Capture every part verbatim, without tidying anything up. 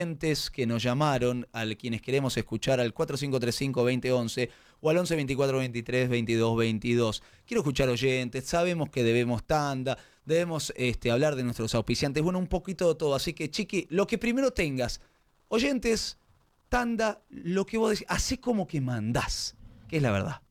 que nos llamaron, al quienes queremos escuchar, al cuatro cinco tres cinco, dos cero uno uno o al once veinticuatro veintitrés veintidós veintidós. Quiero escuchar oyentes, sabemos que debemos tanda, debemos este, hablar de nuestros auspiciantes, bueno, un poquito de todo. Así que, Chiqui, lo que primero tengas, oyentes, tanda, lo que vos decís, hacé como que mandás, que es la verdad.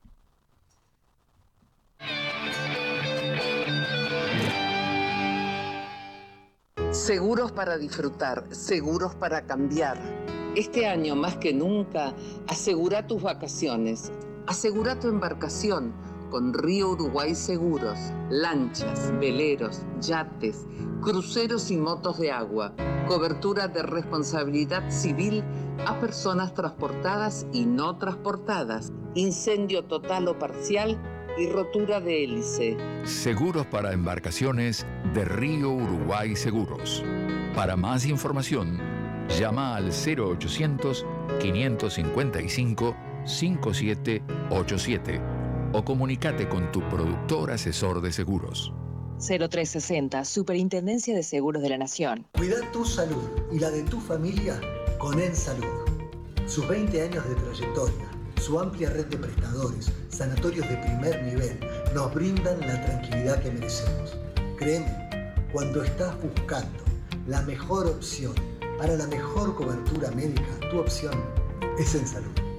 Seguros para disfrutar, seguros para cambiar. Este año más que nunca, asegura tus vacaciones, asegura tu embarcación con Río Uruguay Seguros, lanchas, veleros, yates, cruceros y motos de agua, cobertura de responsabilidad civil a personas transportadas y no transportadas, incendio total o parcial y rotura de hélice. Seguros para embarcaciones de Río Uruguay Seguros. Para más información, llama al cero ochocientos, quinientos cincuenta y cinco, cincuenta y siete ochenta y siete o comunícate con tu productor asesor de seguros. cero tres sesenta, Superintendencia de Seguros de la Nación. Cuida tu salud y la de tu familia con EnSalud. Sus veinte años de trayectoria, su amplia red de prestadores, sanatorios de primer nivel, nos brindan la tranquilidad que merecemos. Créeme, cuando estás buscando la mejor opción para la mejor cobertura médica, tu opción es EnSalud.